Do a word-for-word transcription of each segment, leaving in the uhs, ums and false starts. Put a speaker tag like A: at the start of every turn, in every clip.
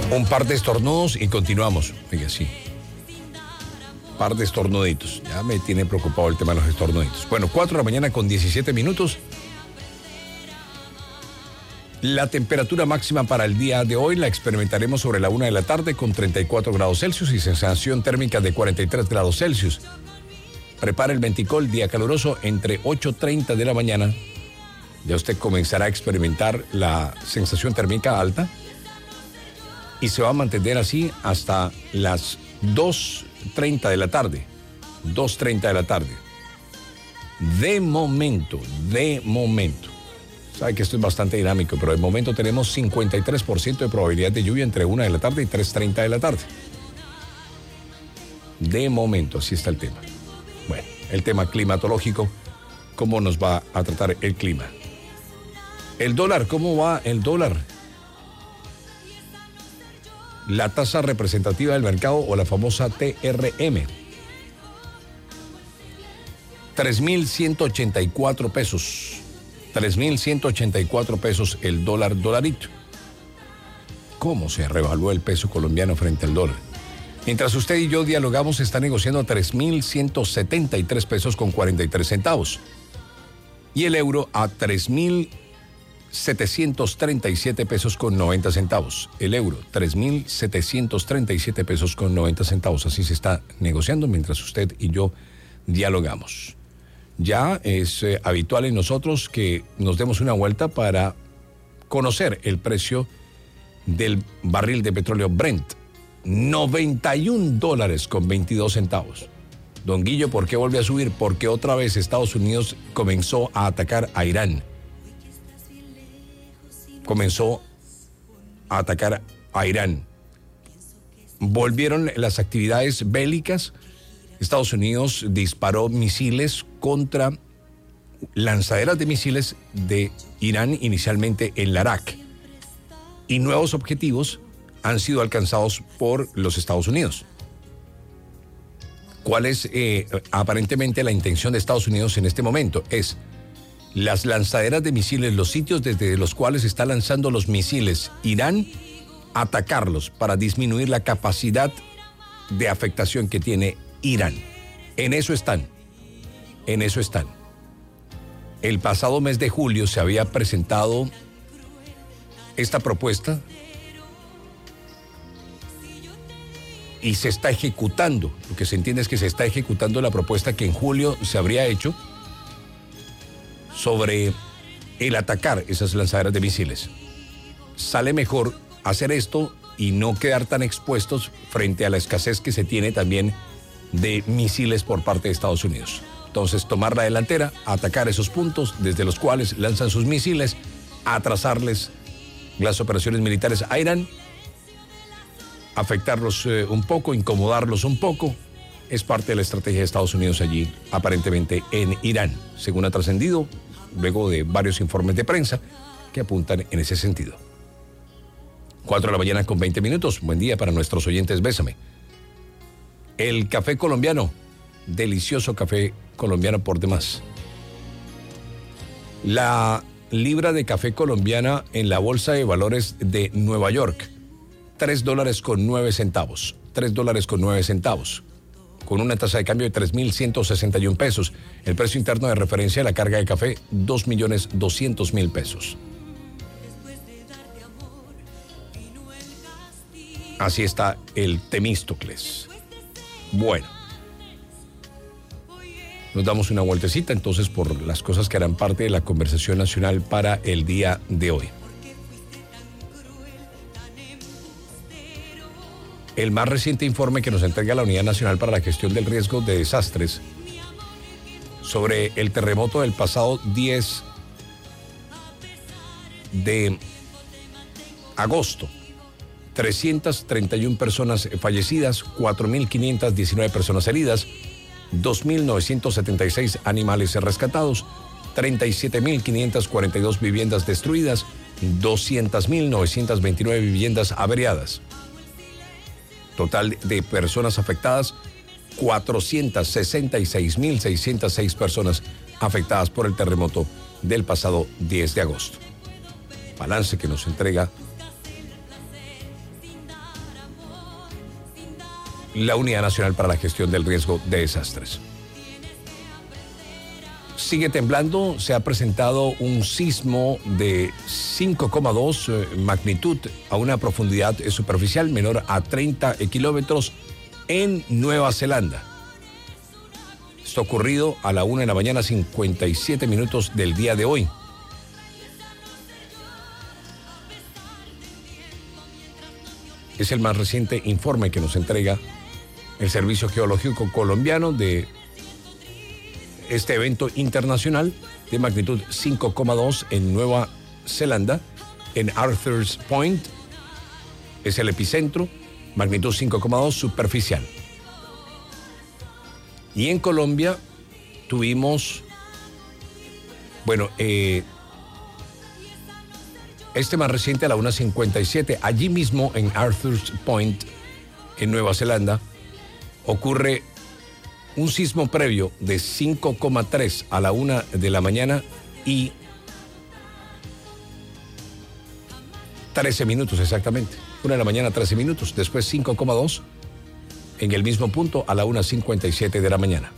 A: Un par de estornudos y continuamos. Oiga, sí. Par de estornuditos. Ya me tiene preocupado el tema de los estornuditos. Bueno, cuatro de la mañana con diecisiete minutos. La temperatura máxima para el día de hoy la experimentaremos sobre la una de la tarde con treinta y cuatro grados Celsius y sensación térmica de cuarenta y tres grados Celsius. Prepara el Venticol, día caluroso entre ocho y treinta de la mañana. Ya usted comenzará a experimentar la sensación térmica alta y se va a mantener así hasta las dos y treinta de la tarde. dos y treinta de la tarde. De momento, de momento. Sabe que esto es bastante dinámico, pero de momento tenemos cincuenta y tres por ciento de probabilidad de lluvia entre una de la tarde y tres y treinta de la tarde. De momento, así está el tema. Bueno, el tema climatológico, ¿cómo nos va a tratar el clima? El dólar, ¿cómo va el dólar? La tasa representativa del mercado o la famosa T R M. tres mil ciento ochenta y cuatro pesos. tres mil ciento ochenta y cuatro pesos el dólar dolarito. ¿Cómo se revaluó el peso colombiano frente al dólar? Mientras usted y yo dialogamos, está negociando a tres mil ciento setenta y tres pesos con cuarenta y tres centavos. Y el euro a tres mil setecientos treinta y siete pesos con noventa centavos. El euro, tres mil setecientos treinta y siete pesos con noventa centavos. Así se está negociando mientras usted y yo dialogamos. Ya es eh, habitual en nosotros que nos demos una vuelta para conocer el precio del barril de petróleo Brent. noventa y un dólares con veintidós centavos. Don Guillo, ¿por qué vuelve a subir? Porque otra vez Estados Unidos comenzó a atacar a Irán. Comenzó a atacar a Irán. Volvieron las actividades bélicas. Estados Unidos disparó misiles contra lanzaderas de misiles de Irán, inicialmente en Larak. Y nuevos objetivos han sido alcanzados por los Estados Unidos. ¿Cuál es eh, aparentemente la intención de Estados Unidos en este momento? Es las lanzaderas de misiles, los sitios desde los cuales está lanzando los misiles Irán, atacarlos para disminuir la capacidad de afectación que tiene Irán. En eso están. En eso están. El pasado mes de julio se había presentado esta propuesta y se está ejecutando. Lo que se entiende es que se está ejecutando la propuesta que en julio se habría hecho sobre el atacar esas lanzaderas de misiles. Sale mejor hacer esto y no quedar tan expuestos frente a la escasez que se tiene también de misiles por parte de Estados Unidos. Entonces, tomar la delantera, atacar esos puntos desde los cuales lanzan sus misiles, atrasarles las operaciones militares a Irán, afectarlos eh, un poco, incomodarlos un poco, es parte de la estrategia de Estados Unidos allí, aparentemente en Irán, según ha trascendido, luego de varios informes de prensa que apuntan en ese sentido. Cuatro de la mañana con veinte minutos, buen día para nuestros oyentes, bésame. El café colombiano, delicioso café colombiano por demás. La libra de café colombiana en la Bolsa de Valores de Nueva York, tres dólares con nueve centavos, tres dólares con nueve centavos, con una tasa de cambio de tres mil ciento sesenta y un pesos. El precio interno de referencia de la carga de café, dos millones doscientos mil pesos. Así está el Temístocles. Bueno, nos damos una vueltecita entonces por las cosas que harán parte de la conversación nacional para el día de hoy. El más reciente informe que nos entrega la Unidad Nacional para la Gestión del Riesgo de Desastres sobre el terremoto del pasado diez de agosto. trescientas treinta y una personas fallecidas, cuatro mil quinientas diecinueve personas heridas, dos mil novecientos setenta y seis animales rescatados, treinta y siete mil quinientas cuarenta y dos viviendas destruidas, doscientas mil novecientas veintinueve viviendas averiadas. Total de personas afectadas, cuatrocientas sesenta y seis mil seiscientas seis personas afectadas por el terremoto del pasado diez de agosto. Balance que nos entrega la Unidad Nacional para la Gestión del Riesgo de Desastres. Sigue temblando, se ha presentado un sismo de cinco coma dos magnitud a una profundidad superficial menor a treinta kilómetros en Nueva Zelanda. Esto ha ocurrido a la una de la mañana, cincuenta y siete minutos del día de hoy. Es el más reciente informe que nos entrega el Servicio Geológico Colombiano de este evento internacional de magnitud cinco coma dos en Nueva Zelanda, en Arthur's Point. Es el epicentro, magnitud cinco coma dos superficial. Y en Colombia tuvimos, bueno, eh, este más reciente a la una cincuenta y siete, allí mismo en Arthur's Point, en Nueva Zelanda, ocurre un sismo previo de cinco coma tres a la una de la mañana y trece minutos exactamente. una de la mañana, trece minutos. Después cinco coma dos en el mismo punto a la una cincuenta y siete de la mañana.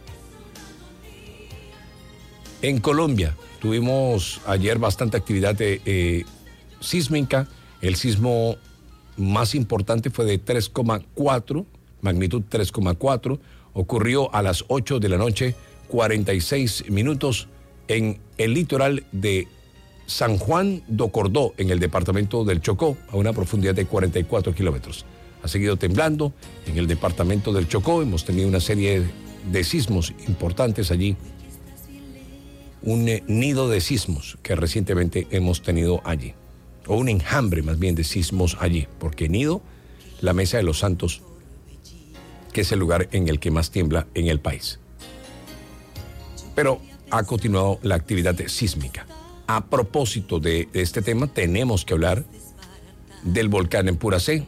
A: En Colombia tuvimos ayer bastante actividad de, eh, sísmica. El sismo más importante fue de tres coma cuatro, magnitud tres coma cuatro. Ocurrió a las ocho de la noche, cuarenta y seis minutos, en el litoral de San Juan do Cordó, en el departamento del Chocó, a una profundidad de cuarenta y cuatro kilómetros. Ha seguido temblando en el departamento del Chocó. Hemos tenido una serie de sismos importantes allí. Un eh, nido de sismos que recientemente hemos tenido allí. O un enjambre más bien de sismos allí. Porque nido, la Mesa de los Santos, que es el lugar en el que más tiembla en el país. Pero ha continuado la actividad sísmica. A propósito de, de este tema, tenemos que hablar del volcán en Puracé.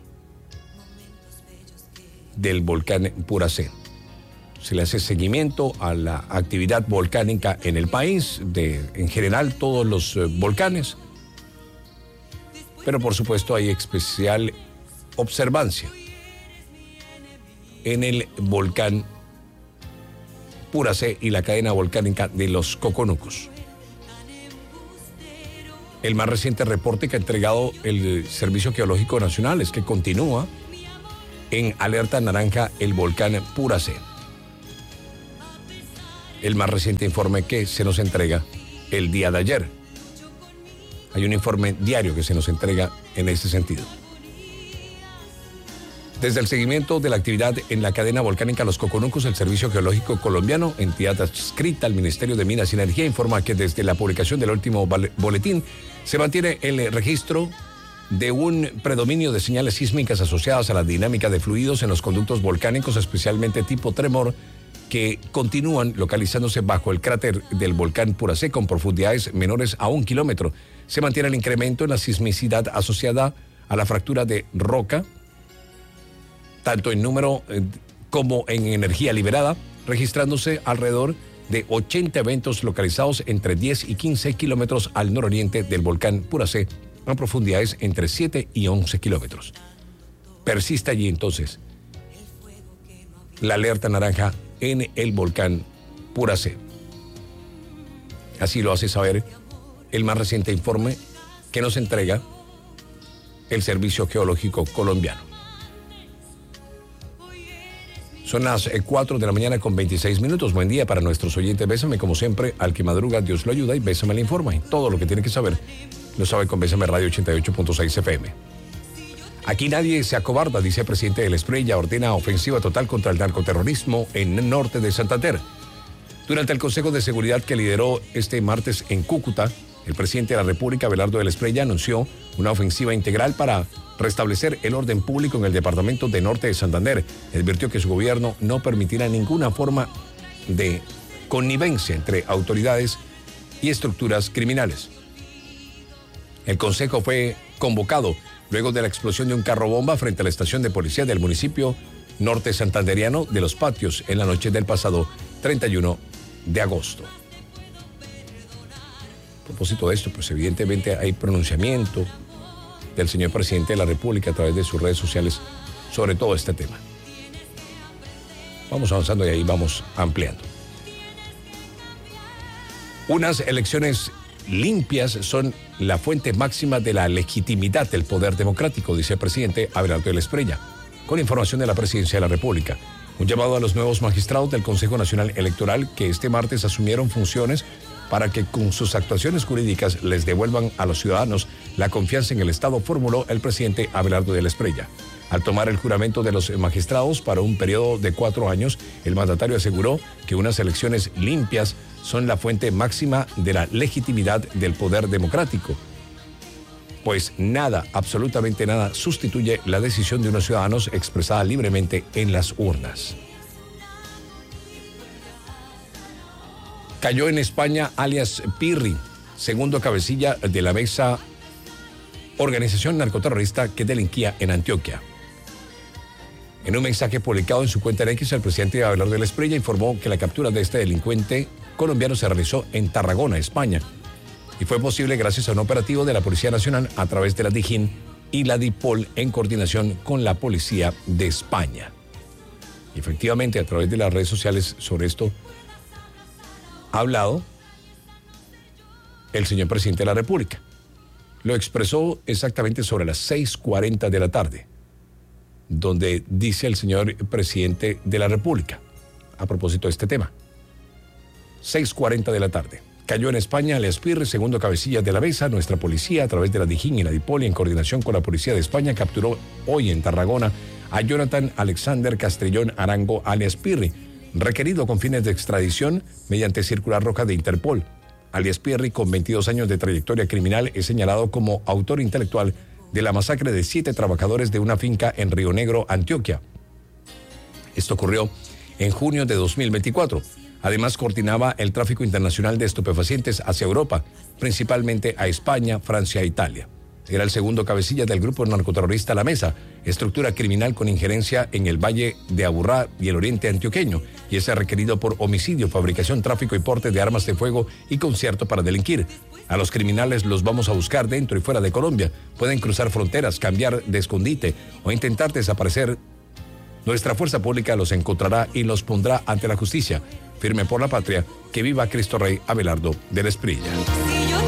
A: Del volcán en Puracé. Se le hace seguimiento a la actividad volcánica en el país, de, en general todos los eh, volcanes. Pero por supuesto hay especial observancia en el volcán Puracé y la cadena volcánica de los Coconucos. El más reciente reporte que ha entregado el Servicio Geológico Nacional es que continúa en alerta naranja el volcán Puracé. El más reciente informe que se nos entrega el día de ayer. Hay un informe diario que se nos entrega en ese sentido. Desde el seguimiento de la actividad en la cadena volcánica Los Coconucos, el Servicio Geológico Colombiano, entidad adscrita al Ministerio de Minas y Energía, informa que desde la publicación del último boletín se mantiene el registro de un predominio de señales sísmicas asociadas a la dinámica de fluidos en los conductos volcánicos, especialmente tipo tremor, que continúan localizándose bajo el cráter del volcán Puracé con profundidades menores a un kilómetro. Se mantiene el incremento en la sismicidad asociada a la fractura de roca, tanto en número eh, como en energía liberada, registrándose alrededor de ochenta eventos localizados entre diez y quince kilómetros al nororiente del volcán Puracé, a profundidades entre siete y once kilómetros. Persiste allí entonces la alerta naranja en el volcán Puracé. Así lo hace saber el más reciente informe que nos entrega el Servicio Geológico Colombiano. Son las cuatro de la mañana con veintiséis minutos. Buen día para nuestros oyentes. Bésame, como siempre, al que madruga, Dios lo ayuda, y Bésame le informa. Y todo lo que tiene que saber lo sabe con Bésame Radio ochenta y ocho punto seis F M. Aquí nadie se acobarda, dice el presidente del Espriella, ordena ofensiva total contra el narcoterrorismo en el norte de Santander. Durante el Consejo de Seguridad que lideró este martes en Cúcuta, el presidente de la República, Abelardo del Espriella, anunció una ofensiva integral para restablecer el orden público en el departamento de Norte de Santander. Advirtió que su gobierno no permitirá ninguna forma de connivencia entre autoridades y estructuras criminales. El consejo fue convocado luego de la explosión de un carro bomba frente a la estación de policía del municipio norte santanderiano de Los Patios en la noche del pasado treinta y uno de agosto. A propósito de esto, pues evidentemente hay pronunciamiento del señor presidente de la República a través de sus redes sociales sobre todo este tema. Vamos avanzando y ahí vamos ampliando. Unas elecciones limpias son la fuente máxima de la legitimidad del poder democrático, dice el presidente Abelardo del Espriella, con información de la Presidencia de la República. Un llamado a los nuevos magistrados del Consejo Nacional Electoral que este martes asumieron funciones para que con sus actuaciones jurídicas les devuelvan a los ciudadanos la confianza en el Estado, formuló el presidente Abelardo del Espriella. Al tomar el juramento de los magistrados para un periodo de cuatro años, el mandatario aseguró que unas elecciones limpias son la fuente máxima de la legitimidad del poder democrático, pues nada, absolutamente nada, sustituye la decisión de unos ciudadanos expresada libremente en las urnas. Cayó en España alias Pirri, segundo cabecilla de la mesa organización narcoterrorista que delinquía en Antioquia. En un mensaje publicado en su cuenta en X, el presidente Abelardo del Espriella informó que la captura de este delincuente colombiano se realizó en Tarragona, España, y fue posible gracias a un operativo de la Policía Nacional a través de la DIJÍN y la DIPOL en coordinación con la Policía de España. Y efectivamente, a través de las redes sociales sobre esto ha hablado el señor presidente de la República. Lo expresó exactamente sobre las seis cuarenta de la tarde, donde dice el señor presidente de la República, a propósito de este tema. seis cuarenta de la tarde. Cayó en España alias Pirri, segundo cabecilla de la mesa. Nuestra policía, a través de la DIJÍN y la DIPOL, en coordinación con la Policía de España, capturó hoy en Tarragona a Jonathan Alexander Castrillón Arango alias Pirri, requerido con fines de extradición mediante circular roja de Interpol. Alias Pirri, con veintidós años de trayectoria criminal, es señalado como autor intelectual de la masacre de siete trabajadores de una finca en Río Negro, Antioquia. Esto ocurrió en junio de dos mil veinticuatro. Además, coordinaba el tráfico internacional de estupefacientes hacia Europa, principalmente a España, Francia e Italia. Era el segundo cabecilla del grupo narcoterrorista La Mesa, estructura criminal con injerencia en el Valle de Aburrá y el oriente antioqueño, y es requerido por homicidio, fabricación, tráfico y porte de armas de fuego y concierto para delinquir. A los criminales los vamos a buscar dentro y fuera de Colombia. Pueden cruzar fronteras, cambiar de escondite o intentar desaparecer. Nuestra fuerza pública los encontrará y los pondrá ante la justicia. Firme por la patria, que viva Cristo Rey. Abelardo del Espriella.